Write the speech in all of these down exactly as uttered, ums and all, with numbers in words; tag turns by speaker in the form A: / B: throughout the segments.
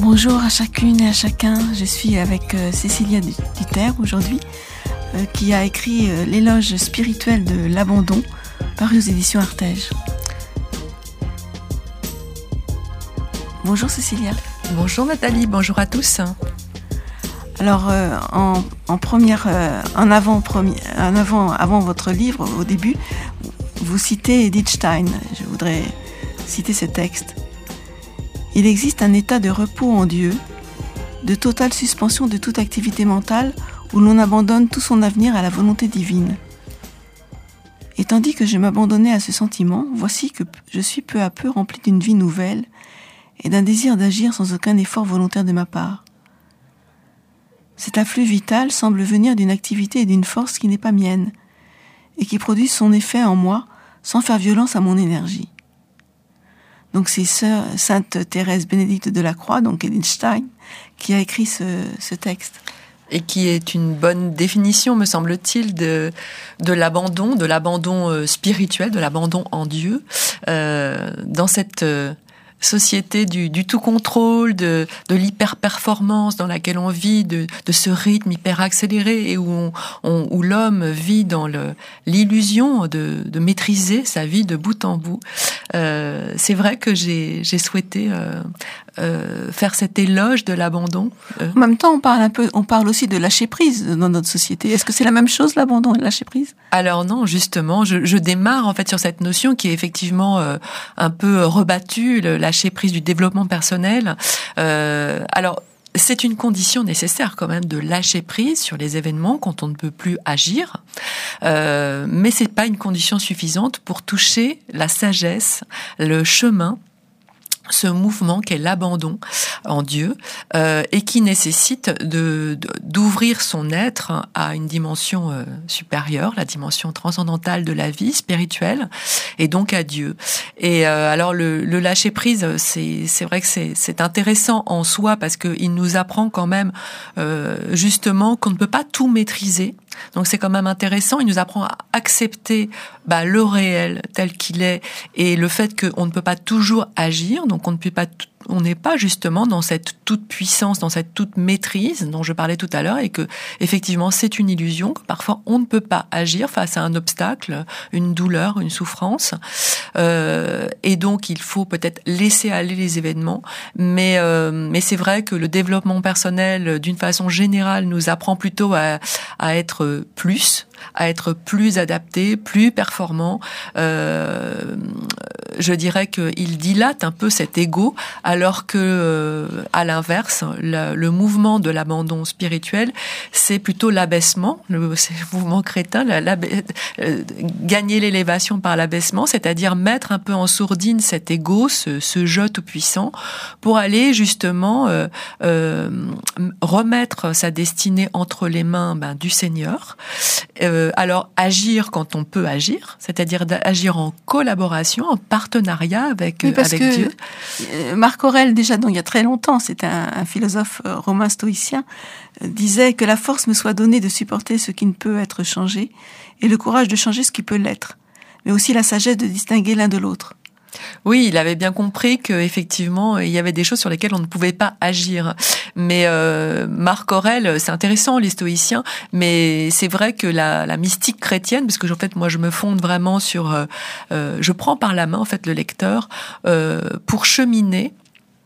A: Bonjour à chacune et à chacun, je suis avec euh, Cécilia Duterre aujourd'hui, euh, qui a écrit euh, l'éloge spirituel de l'abandon, paru aux éditions Artege. Bonjour Cécilia.
B: Bonjour Nathalie, bonjour à tous.
A: Alors euh, en, en première, euh, en avant, premier, en avant, avant votre livre, au début, vous citez Edith Stein. Je voudrais citer ce texte. Il existe un état de repos en Dieu, de totale suspension de toute activité mentale, où l'on abandonne tout son avenir à la volonté divine. Et tandis que je m'abandonnais à ce sentiment, voici que je suis peu à peu rempli d'une vie nouvelle et d'un désir d'agir sans aucun effort volontaire de ma part. Cet afflux vital semble venir d'une activité et d'une force qui n'est pas mienne, et qui produit son effet en moi sans faire violence à mon énergie. Donc c'est sœur Sainte Thérèse Bénédicte de la Croix, donc Edith Stein, qui a écrit ce, ce texte.
B: Et qui est une bonne définition, me semble-t-il, de, de l'abandon, de l'abandon spirituel, de l'abandon en Dieu, euh, dans cette euh, société du, du tout contrôle, de, de l'hyper-performance dans laquelle on vit, de, de ce rythme hyper accéléré et où, on, on, où l'homme vit dans le, l'illusion de, de maîtriser sa vie de bout en bout. Euh, c'est vrai que j'ai, j'ai souhaité euh, euh, faire cet éloge de l'abandon. Euh.
A: En même temps, on parle un peu, on parle aussi de lâcher prise dans notre société. Est-ce que c'est la même chose, l'abandon et le lâcher prise ?
B: Alors non, justement, je, je démarre en fait sur cette notion qui est effectivement euh, un peu rebattue, le lâcher prise du développement personnel. Euh, alors. C'est une condition nécessaire quand même de lâcher prise sur les événements quand on ne peut plus agir, euh, mais c'est pas une condition suffisante pour toucher la sagesse, le chemin, ce mouvement qu'est l'abandon en Dieu euh, et qui nécessite de, de d'ouvrir son être à une dimension euh, supérieure, la dimension transcendantale de la vie spirituelle et donc à Dieu. Et euh, alors le, le lâcher prise, c'est c'est vrai que c'est c'est intéressant en soi parce que il nous apprend quand même euh, justement qu'on ne peut pas tout maîtriser. Donc c'est quand même intéressant, il nous apprend à accepter bah, le réel tel qu'il est et le fait qu'on ne peut pas toujours agir, donc on ne peut pas, on n'est pas justement dans cette toute puissance, dans cette toute maîtrise dont je parlais tout à l'heure et que effectivement c'est une illusion, que parfois on ne peut pas agir face à un obstacle, une douleur, une souffrance, euh, et donc il faut peut-être laisser aller les événements, mais euh, mais c'est vrai que le développement personnel d'une façon générale nous apprend plutôt à à être plus, à être plus adapté, plus performant. Euh, je dirais qu'il dilate un peu cet ego, alors que, euh, à l'inverse, le, le mouvement de l'abandon spirituel, c'est plutôt l'abaissement, le, c'est le mouvement crétin, la, la, euh, gagner l'élévation par l'abaissement, c'est-à-dire mettre un peu en sourdine cet ego, ce, ce je tout-puissant, pour aller justement euh, euh, remettre sa destinée entre les mains ben, du Seigneur. Euh, alors agir quand on peut agir, c'est-à-dire agir en collaboration, en partenariat avec,
A: oui, parce
B: avec
A: que
B: Dieu.
A: Marc Aurèle, déjà donc, il y a très longtemps, c'était un, un philosophe romain stoïcien, euh, disait que la force me soit donnée de supporter ce qui ne peut être changé et le courage de changer ce qui peut l'être, mais aussi la sagesse de distinguer l'un de l'autre.
B: Oui, il avait bien compris qu'effectivement, il y avait des choses sur lesquelles on ne pouvait pas agir. Mais euh, Marc Aurèle, c'est intéressant, les stoïciens, mais c'est vrai que la, la mystique chrétienne, parce que en fait, moi, je me fonde vraiment sur... Euh, euh, je prends par la main, en fait, le lecteur euh, pour cheminer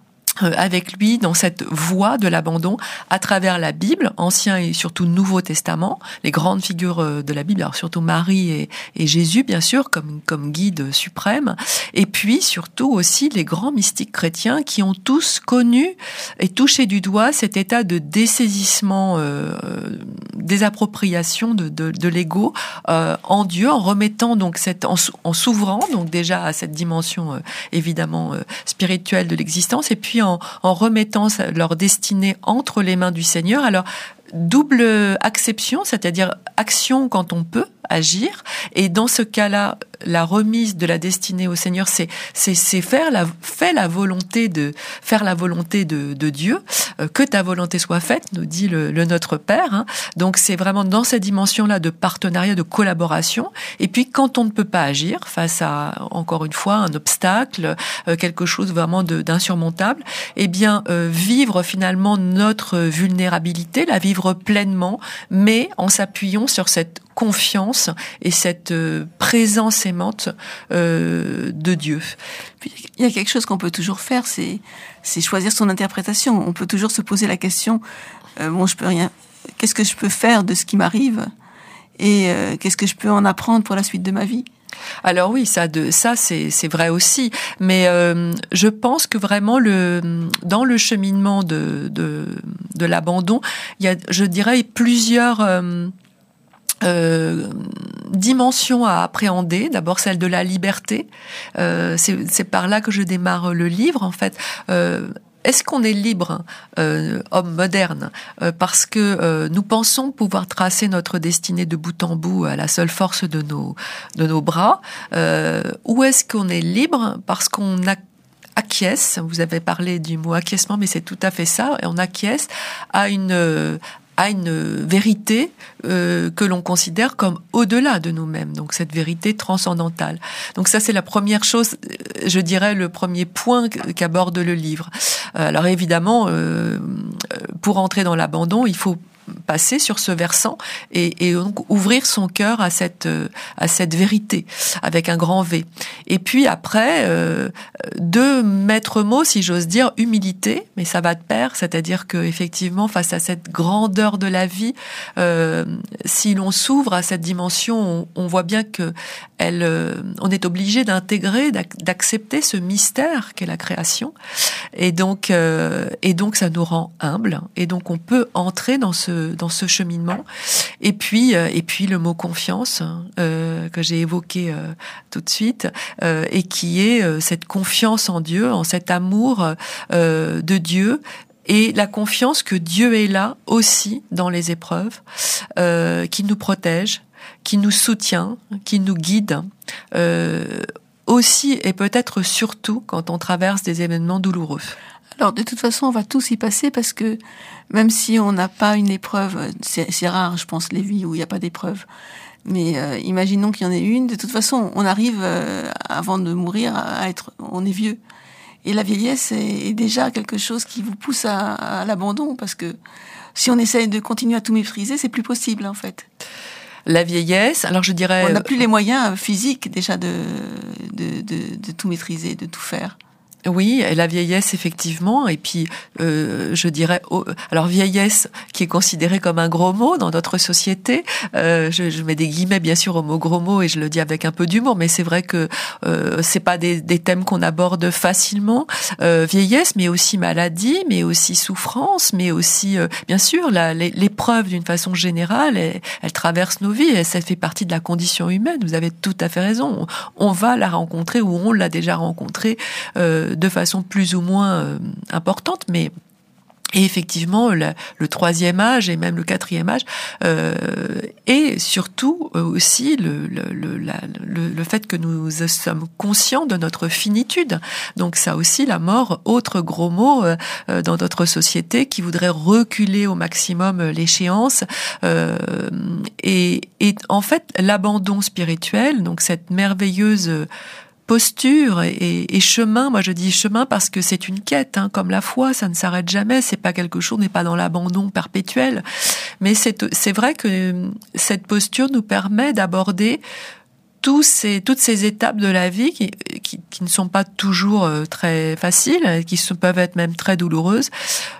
B: avec lui dans cette voie de l'abandon à travers la Bible, Ancien et surtout Nouveau Testament, les grandes figures de la Bible, alors surtout Marie et, et Jésus, bien sûr, comme, comme guide suprême, et puis surtout aussi les grands mystiques chrétiens qui ont tous connu et touché du doigt cet état de dessaisissement, euh, désappropriation de, de, de l'ego euh, en Dieu, en remettant donc cette, en, en s'ouvrant donc déjà à cette dimension euh, évidemment euh, spirituelle de l'existence, et puis en En, en remettant leur destinée entre les mains du Seigneur. Alors, double acception, c'est-à-dire action quand on peut agir, et dans ce cas-là, la remise de la destinée au Seigneur, c'est c'est c'est faire la fait la volonté de faire la volonté de de Dieu, euh, que ta volonté soit faite, nous dit le, le Notre Père. Hein. Donc c'est vraiment dans cette dimension-là de partenariat, de collaboration. Et puis quand on ne peut pas agir face à, encore une fois, un obstacle, euh, quelque chose vraiment de, d'insurmontable, eh bien euh, vivre finalement notre vulnérabilité, la vivre pleinement, mais en s'appuyant sur cette confiance et cette euh, présence aimante euh, de Dieu.
A: Puis, il y a quelque chose qu'on peut toujours faire, c'est, c'est choisir son interprétation. On peut toujours se poser la question, euh, bon, je peux rien, qu'est-ce que je peux faire de ce qui m'arrive et euh, qu'est-ce que je peux en apprendre pour la suite de ma vie?
B: Alors oui, ça, de, ça c'est, c'est vrai aussi, mais euh, je pense que vraiment le, dans le cheminement de, de, de l'abandon, il y a, je dirais, plusieurs euh, euh, dimensions à appréhender. D'abord celle de la liberté, euh, c'est, c'est par là que je démarre le livre en fait. Euh, Est-ce qu'on est libre, euh, homme moderne, euh, parce que euh, nous pensons pouvoir tracer notre destinée de bout en bout à la seule force de nos de nos bras, euh, ou est-ce qu'on est libre parce qu'on a acquiesce, vous avez parlé du mot acquiescement, mais c'est tout à fait ça, et on acquiesce à une à une vérité euh, que l'on considère comme au-delà de nous-mêmes, donc cette vérité transcendantale. Donc ça, c'est la première chose, je dirais, le premier point qu'aborde le livre. Euh, alors évidemment, euh, pour entrer dans l'abandon, il faut passer sur ce versant et, et donc ouvrir son cœur à cette à cette vérité avec un grand V. Et puis après, euh, deux maîtres mots, si j'ose dire, humilité, mais ça va de pair, c'est-à-dire que effectivement, face à cette grandeur de la vie, euh, si l'on s'ouvre à cette dimension, on, on voit bien que elle, euh, on est obligé d'intégrer, d'accepter ce mystère qu'est la création, et donc euh, et donc ça nous rend humbles, et donc on peut entrer dans ce dans ce cheminement. Et puis euh, et puis le mot confiance euh, que j'ai évoqué euh, tout de suite euh, et qui est euh, cette confiance en Dieu, en cet amour euh, de Dieu. Et la confiance que Dieu est là aussi dans les épreuves, euh, qui nous protège, qui nous soutient, qui nous guide, euh, aussi et peut-être surtout quand on traverse des événements douloureux.
A: Alors de toute façon, on va tous y passer parce que même si on n'a pas une épreuve, c'est, c'est rare, je pense, les vies où il n'y a pas d'épreuve. Mais euh, imaginons qu'il y en ait une. De toute façon, on arrive euh, avant de mourir à être, on est vieux. Et la vieillesse est, est déjà quelque chose qui vous pousse à, à l'abandon parce que si on essaye de continuer à tout maîtriser, c'est plus possible en fait.
B: La vieillesse, alors je dirais...
A: On n'a plus les moyens physiques déjà de, de, de, de tout maîtriser, de tout faire.
B: Oui, la vieillesse effectivement, et puis euh, je dirais, oh, alors vieillesse qui est considérée comme un gros mot dans notre société. Euh, je, je mets des guillemets bien sûr au mot gros mot et je le dis avec un peu d'humour, mais c'est vrai que euh, c'est pas des, des thèmes qu'on aborde facilement. Euh, vieillesse, mais aussi maladie, mais aussi souffrance, mais aussi euh, bien sûr la, l'épreuve d'une façon générale. Elle, elle traverse nos vies et ça fait partie de la condition humaine. Vous avez tout à fait raison. On, on va la rencontrer ou on l'a déjà rencontrée. Euh, de façon plus ou moins euh, importante, mais et effectivement le, le troisième âge et même le quatrième âge euh, et surtout euh, aussi le, le, le, la, le, le fait que nous sommes conscients de notre finitude. Donc ça aussi, la mort, autre gros mot euh, dans notre société qui voudrait reculer au maximum l'échéance euh, et, et en fait l'abandon spirituel, donc cette merveilleuse posture et, et chemin. Moi, je dis chemin parce que c'est une quête, hein, comme la foi, ça ne s'arrête jamais. C'est pas quelque chose, on n'est pas dans l'abandon perpétuel. Mais c'est, c'est vrai que cette posture nous permet d'aborder tous ces, toutes ces étapes de la vie qui, qui, qui ne sont pas toujours très faciles, qui se, peuvent être même très douloureuses,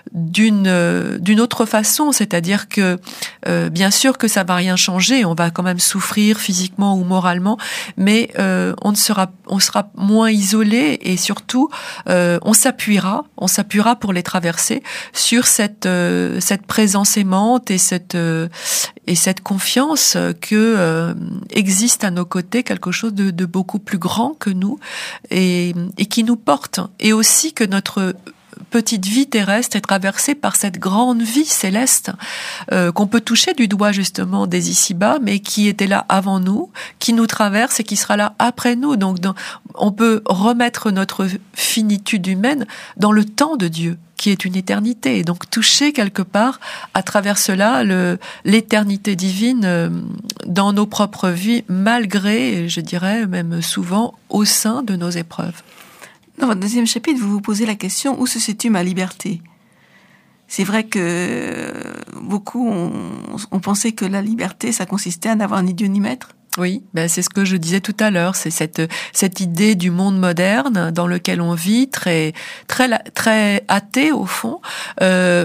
B: d'une, d'une autre façon. C'est-à-dire que, euh, bien sûr que ça va rien changer, on va quand même souffrir physiquement ou moralement, mais euh, on ne sera, on sera moins isolé et surtout, euh, on s'appuiera, on s'appuiera pour les traverser sur cette, euh, cette présence aimante et cette, euh, et cette confiance que euh, existe à nos côtés quelque chose de, de beaucoup plus grand que nous et, et qui nous porte, et aussi que notre petite vie terrestre est traversée par cette grande vie céleste euh, qu'on peut toucher du doigt justement des ici-bas, mais qui était là avant nous, qui nous traverse et qui sera là après nous. Donc dans, on peut remettre notre finitude humaine dans le temps de Dieu, qui est une éternité, et donc toucher quelque part à travers cela le, l'éternité divine euh, dans nos propres vies, malgré, je dirais même souvent, au sein de nos épreuves.
A: Dans votre deuxième chapitre, vous vous posez la question: où se situe ma liberté? C'est vrai que beaucoup ont, ont pensé que la liberté, ça consistait à n'avoir ni Dieu ni maître.
B: Oui, ben c'est ce que je disais tout à l'heure, c'est cette cette idée du monde moderne dans lequel on vit, très très très athée au fond, euh,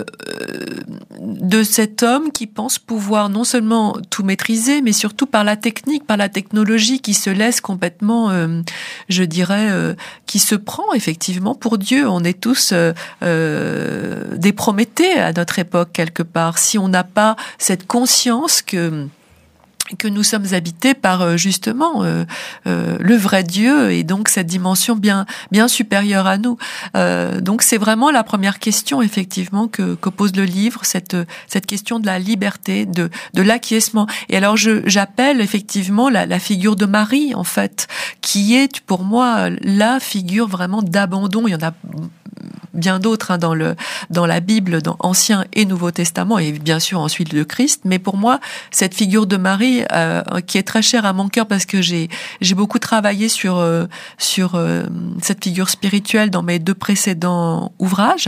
B: de cet homme qui pense pouvoir non seulement tout maîtriser, mais surtout par la technique, par la technologie, qui se laisse complètement, euh, je dirais, euh, qui se prend effectivement pour Dieu. On est tous euh, euh, des Prométhées à notre époque quelque part, si on n'a pas cette conscience que que nous sommes habités par justement euh, euh, le vrai Dieu, et donc cette dimension bien bien supérieure à nous. Euh, donc c'est vraiment la première question effectivement que, que pose le livre, cette cette question de la liberté, de de l'acquiescement. Et alors je j'appelle effectivement la, la figure de Marie en fait, qui est pour moi la figure vraiment d'abandon. Il y en a bien d'autres hein, dans le dans la Bible, dans Ancien et Nouveau Testament, et bien sûr ensuite le Christ. Mais pour moi, cette figure de Marie, euh, qui est très chère à mon cœur, parce que j'ai j'ai beaucoup travaillé sur euh, sur euh, cette figure spirituelle dans mes deux précédents ouvrages.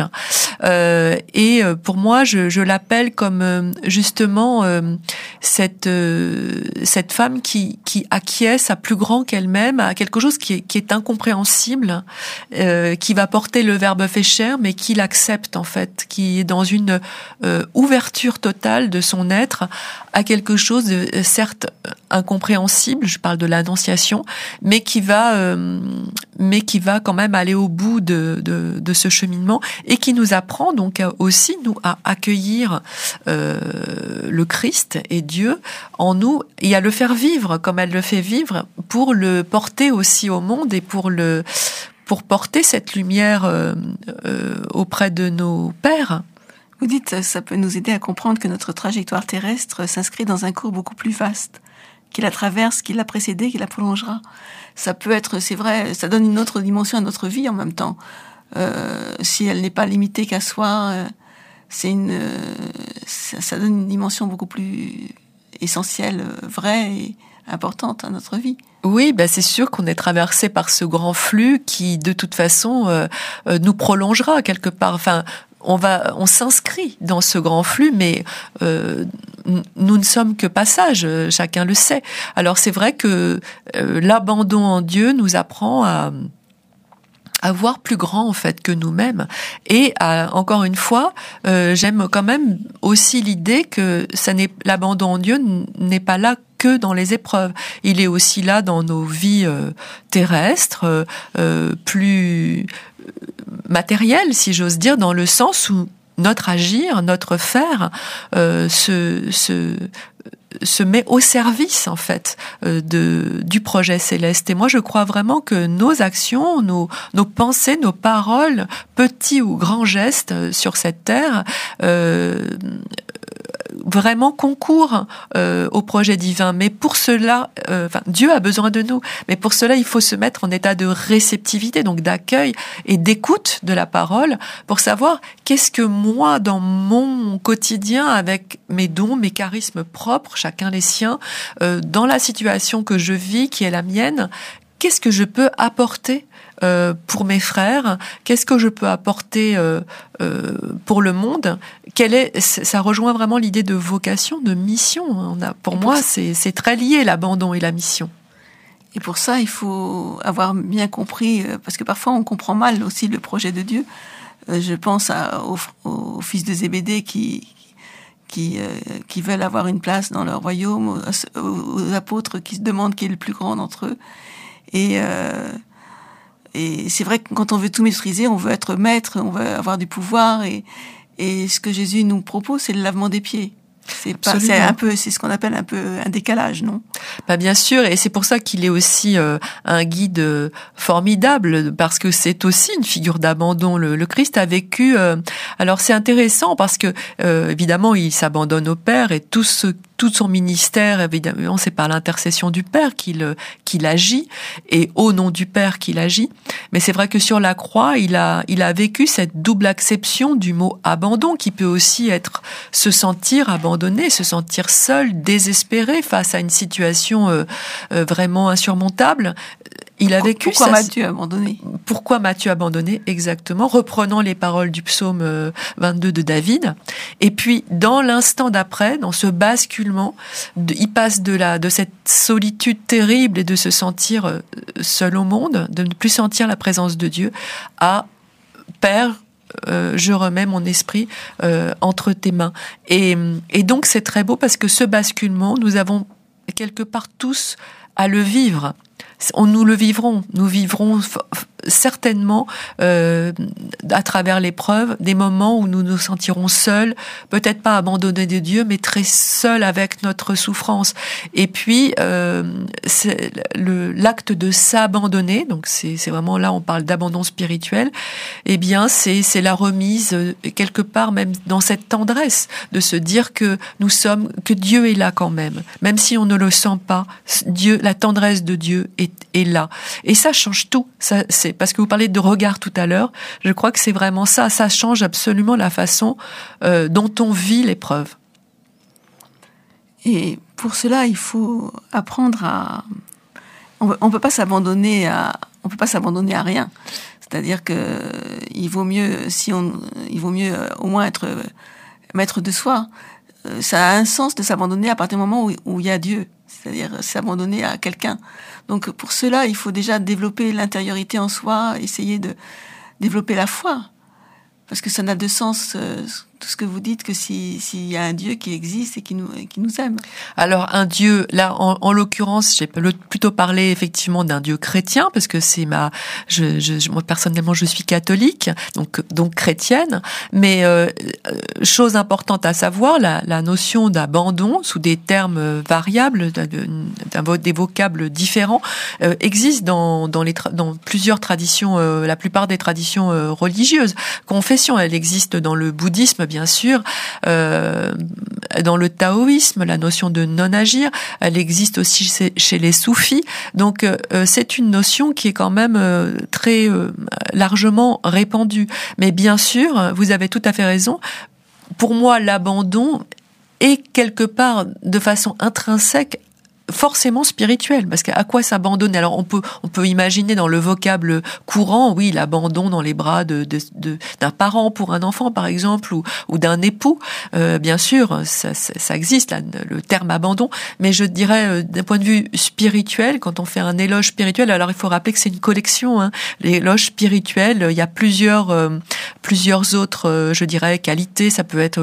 B: Euh, et pour moi, je, je l'appelle comme euh, justement euh, cette euh, cette femme qui qui acquiesce à plus grand qu'elle-même, à quelque chose qui est qui est incompréhensible, euh, qui va porter le Verbe fait chair, mais qui l'accepte en fait, qui est dans une euh, ouverture totale de son être à quelque chose de euh, certes incompréhensible. Je parle de l'Annonciation, mais qui va, euh, mais qui va quand même aller au bout de de, de ce cheminement, et qui nous apprend donc aussi nous à accueillir euh, le Christ et Dieu en nous, et à le faire vivre comme elle le fait vivre, pour le porter aussi au monde, et pour le pour porter cette lumière euh, euh, auprès de nos pères.
A: Vous dites, ça peut nous aider à comprendre que notre trajectoire terrestre s'inscrit dans un cours beaucoup plus vaste, qui la traverse, qui l'a précédée, qui la prolongera. Ça peut être, c'est vrai, ça donne une autre dimension à notre vie en même temps. Euh, si elle n'est pas limitée qu'à soi, euh, c'est une, euh, ça, ça donne une dimension beaucoup plus essentielle, vraie et importante à notre vie.
B: Oui, ben c'est sûr qu'on est traversé par ce grand flux qui, de toute façon, euh, euh, nous prolongera quelque part. Enfin, on va, on s'inscrit dans ce grand flux, mais euh, nous ne sommes que passage. Chacun le sait. Alors c'est vrai que euh, l'abandon en Dieu nous apprend à à voir plus grand en fait que nous-mêmes, et à, encore une fois, euh, j'aime quand même aussi l'idée que ça n'est, l'abandon en Dieu n'est pas là que dans les épreuves. Il est aussi là dans nos vies euh, terrestres, euh, plus matérielles, si j'ose dire, dans le sens où notre agir, notre faire, euh, se, se se met au service en fait euh, de du projet céleste. Et moi, je crois vraiment que nos actions, nos nos pensées, nos paroles, petits ou grands gestes euh, sur cette terre, euh, vraiment concourent euh, au projet divin. Mais pour cela, euh, enfin, Dieu a besoin de nous. Mais pour cela, il faut se mettre en état de réceptivité, donc d'accueil et d'écoute de la parole, pour savoir qu'est-ce que moi, dans mon quotidien, avec mes dons, mes charismes propres, chacun les siens, euh, dans la situation que je vis, qui est la mienne, qu'est-ce que je peux apporter euh, pour mes frères? Qu'est-ce que je peux apporter euh, euh, pour le monde? Quelle est, ça rejoint vraiment l'idée de vocation, de mission. On a, pour, pour moi, c'est, c'est très lié, l'abandon et la mission.
A: Et pour ça, il faut avoir bien compris, parce que parfois on comprend mal aussi le projet de Dieu. Je pense à, aux, aux fils de Zébédée qui qui euh, qui veulent avoir une place dans leur royaume, aux, aux apôtres qui se demandent qui est le plus grand d'entre eux. Et euh, et c'est vrai que quand on veut tout maîtriser, on veut être maître, on veut avoir du pouvoir, et et ce que Jésus nous propose, c'est le lavement des pieds. C'est pas, c'est un peu, c'est ce qu'on appelle un peu un décalage, non?
B: Bah bien sûr, et c'est pour ça qu'il est aussi euh, un guide euh, formidable, parce que c'est aussi une figure d'abandon. Le, le Christ a vécu. Euh, alors c'est intéressant parce que euh, évidemment il s'abandonne au Père et tout ce tout son ministère, évidemment, c'est par l'intercession du Père qu'il qu'il agit et au nom du Père qu'il agit. Mais c'est vrai que sur la croix, il a il a vécu cette double acception du mot abandon, qui peut aussi être se sentir abandonné, se sentir seul, désespéré face à une situation euh, euh, vraiment insurmontable. Il a vécu
A: Pourquoi
B: ça.
A: m'as-tu abandonné?
B: Pourquoi m'as-tu abandonné? Exactement. Reprenant les paroles du psaume vingt-deux de David. Et puis, dans l'instant d'après, dans ce basculement, il passe de la, de cette solitude terrible et de se sentir seul au monde, de ne plus sentir la présence de Dieu, à Père, Euh, je remets mon esprit euh, entre tes mains. Et, et donc c'est très beau parce que ce basculement, nous avons quelque part tous à le vivre. On, nous le vivrons, nous vivrons f- f- certainement euh, à travers l'épreuve des moments où nous nous sentirons seuls, peut-être pas abandonnés de Dieu, mais très seuls avec notre souffrance. Et puis euh, c'est le, l'acte de s'abandonner, donc c'est, c'est vraiment là on parle d'abandon spirituel. Eh bien c'est c'est la remise euh, quelque part même dans cette tendresse de se dire que nous sommes, que Dieu est là quand même, même si on ne le sent pas. Dieu, la tendresse de Dieu est, est là. Et ça change tout. Ça, c'est parce que vous parlez de regard tout à l'heure. Je crois que c'est vraiment ça. Ça change absolument la façon euh, dont on vit l'épreuve.
A: Et pour cela, il faut apprendre à. On ne peut pas s'abandonner à. On peut pas s'abandonner à rien. C'est-à-dire que il vaut mieux, si on, il vaut mieux au moins être maître de soi. Ça a un sens de s'abandonner à partir du moment où, où il y a Dieu. C'est-à-dire s'abandonner à quelqu'un. Donc pour cela, il faut déjà développer l'intériorité en soi, essayer de développer la foi. Parce que ça n'a de sens, euh, tout ce que vous dites, que si, s'il y a un Dieu qui existe et qui nous, qui nous aime.
B: Alors un Dieu, là en, en l'occurrence, j'ai plutôt parlé effectivement d'un Dieu chrétien, parce que c'est ma, je, je, moi personnellement je suis catholique, donc donc chrétienne. Mais euh, chose importante à savoir, la, la notion d'abandon sous des termes variables, d'un, des vocables différents, euh, existe dans dans les tra- dans plusieurs traditions, euh, la plupart des traditions euh, religieuses. Confession, elle existe dans le bouddhisme, bien sûr, euh, dans le taoïsme, la notion de non-agir, elle existe aussi chez les soufis. Donc, euh, c'est une notion qui est quand même euh, très euh, largement répandue. Mais bien sûr, vous avez tout à fait raison. Pour moi, l'abandon est quelque part, de façon intrinsèque, forcément spirituel, parce qu'à quoi s'abandonner? Alors on peut on peut imaginer dans le vocable courant, oui, l'abandon dans les bras de, de, de d'un parent pour un enfant par exemple, ou ou d'un époux. Euh, bien sûr, ça, ça, ça existe là, le terme abandon, mais je dirais euh, d'un point de vue spirituel, quand on fait un éloge spirituel, alors il faut rappeler que c'est une collection. Hein, l'éloge spirituel, il y a plusieurs euh, plusieurs autres, euh, je dirais, qualités. Ça peut être